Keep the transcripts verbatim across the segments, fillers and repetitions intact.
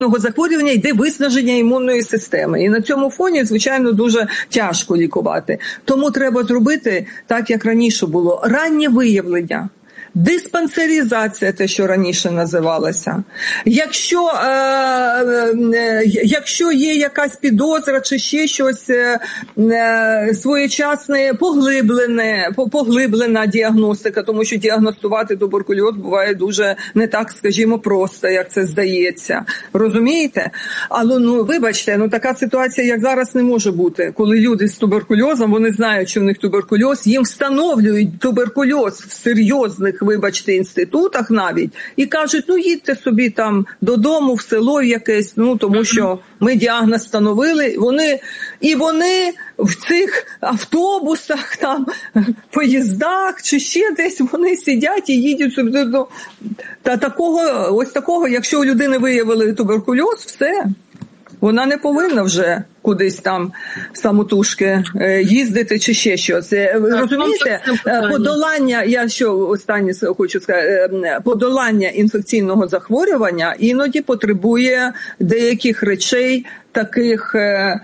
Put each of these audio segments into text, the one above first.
захворювання йде виснаження імунної системи. І на цьому фоні, звичайно, дуже тяжко лікувати. Тому треба зробити так, як раніше було. Раннє виявлення. Диспансеризація, те, що раніше називалося. Якщо, е, е, якщо є якась підозра чи ще щось е, е, своєчасне, поглиблене, поглиблена діагностика, тому що діагностувати туберкульоз буває дуже не так, скажімо, просто, як це здається. Розумієте? Але, ну, вибачте, ну така ситуація, як зараз, не може бути. Коли люди з туберкульозом, вони знають, що в них туберкульоз, їм встановлюють туберкульоз в серйозних, вибачте, інститутах навіть, і кажуть, ну їдьте собі там додому, в село якесь, ну тому що ми діагноз встановили, вони, і вони в цих автобусах, там, поїздах, чи ще десь вони сидять і їдуть собі додому. Та такого, ось такого, якщо у людини виявили туберкульоз, все. Вона не повинна вже кудись там самотужки їздити чи ще щось. Розумієте, подолання, я що останнє хочу сказати, подолання інфекційного захворювання іноді потребує деяких речей таких,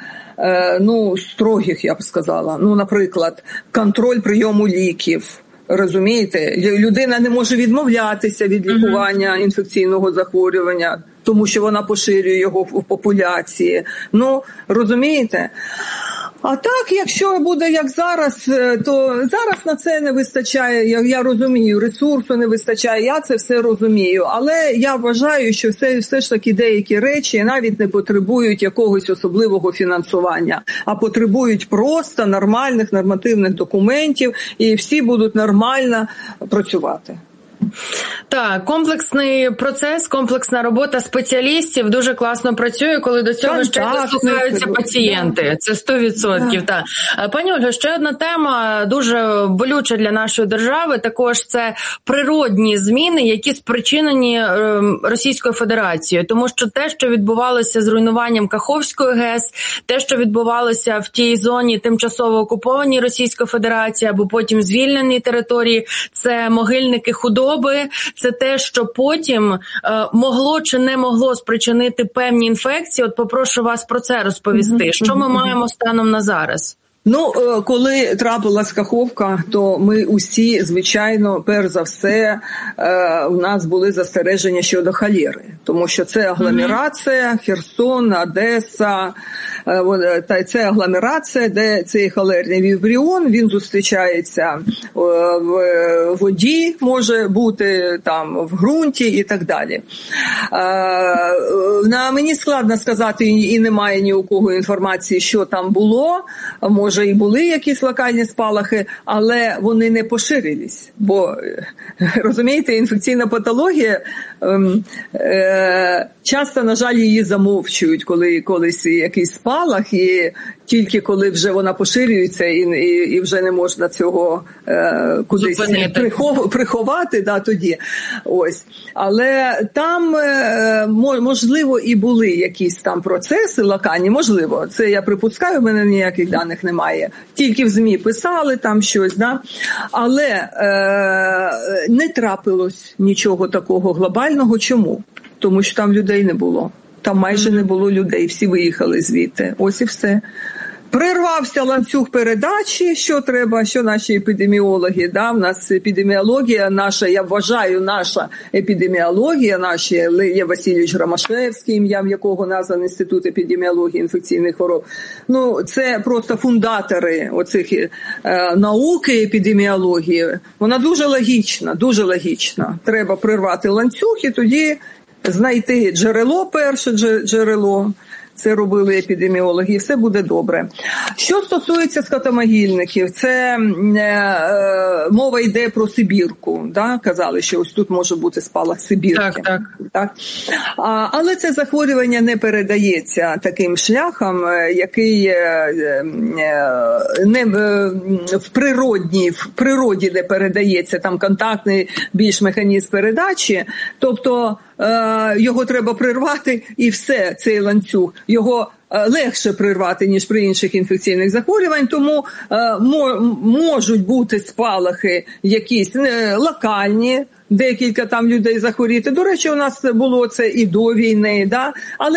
ну, строгих, я б сказала. Ну, наприклад, контроль прийому ліків. Розумієте? Людина не може відмовлятися від лікування інфекційного захворювання, тому що вона поширює його в популяції. Ну, розумієте? А так, якщо буде як зараз, то зараз на це не вистачає, я, я розумію, ресурсу не вистачає, я це все розумію. Але я вважаю, що все, все ж таки деякі речі навіть не потребують якогось особливого фінансування, а потребують просто нормальних нормативних документів, і всі будуть нормально працювати. Так, комплексний процес, комплексна робота спеціалістів дуже класно працює, коли до цього ще дослухаються пацієнти. Це сто відсотків. Так. Пані Ольго, ще одна тема дуже болюча для нашої держави, також це природні зміни, які спричинені Російською Федерацією. Тому що те, що відбувалося з руйнуванням Каховської ГЕС, те, що відбувалося в тій зоні тимчасово окупованій Російською Федерацією, або потім звільненій території, це могильники худоби. Це те, що потім е, могло чи не могло спричинити певні інфекції. От попрошу вас про це розповісти. Що ми маємо станом на зараз? Ну, коли трапилась Каховка, то ми усі, звичайно, перш за все, у нас були застереження щодо холери. Тому що це агломерація, Херсон, Одеса, це агломерація, де цей холерний вібріон, він зустрічається в воді, може бути там в ґрунті і так далі. На мені складно сказати, і немає ні у кого інформації, що там було, може, і були якісь локальні спалахи, але вони не поширились. Бо, розумієте, інфекційна патологія, е, часто, на жаль, її замовчують, коли колись якийсь спалах, і тільки коли вже вона поширюється, і, і, і вже не можна цього е, кудись прихов, приховати, да, тоді. Ось. Але там, е, можливо, і були якісь там процеси локальні, можливо, це я припускаю, в мене ніяких даних немає. Тільки в ЗМІ писали там щось, да? Але е, не трапилось нічого такого глобального. Чому? Тому що там людей не було. Там майже не було людей, всі виїхали звідти. Ось і все. Прервався ланцюг передачі, що треба, що наші епідеміологи, да, в нас епідеміологія наша, я вважаю, наша епідеміологія, наш Лев Васильович Ромашевський, ім'ям якого названий Інститут епідеміології інфекційних хвороб. Ну, це просто фундатори оцих е, науки епідеміології. Вона дуже логічна, дуже логічна. Треба прервати ланцюг і тоді знайти джерело, перше джерело. Це робили епідеміологи, і все буде добре. Що стосується скотомогильників, це е, мова йде про Сибірку. Да? Казали, що ось тут може бути спалах Сибірки. Так, так. Так? А, але це захворювання не передається таким шляхом, який е, не в, природній, в природі не передається, там контактний більш механізм передачі. Тобто його треба прервати, і все, цей ланцюг. Його легше прервати, ніж при інших інфекційних захворювань, тому можуть бути спалахи якісь локальні, декілька там людей захворіти. До речі, у нас було це і до війни, да? Але